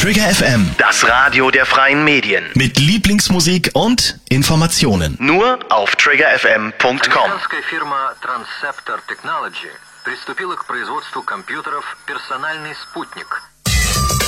Trigger FM, Das Radio der freien Medien. mit Lieblingsmusik und Informationen. Nur auf triggerfm.com. Американская фирма Transceptor Technology приступила к производству компьютеров «Персональный спутник».